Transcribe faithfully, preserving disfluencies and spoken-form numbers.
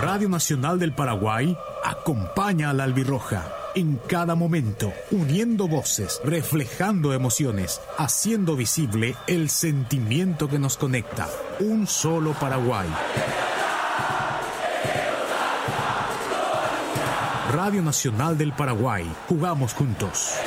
Radio Nacional del Paraguay acompaña a la albirroja en cada momento, uniendo voces, reflejando emociones, haciendo visible el sentimiento que nos conecta. Un solo Paraguay. Radio Nacional del Paraguay. Jugamos juntos.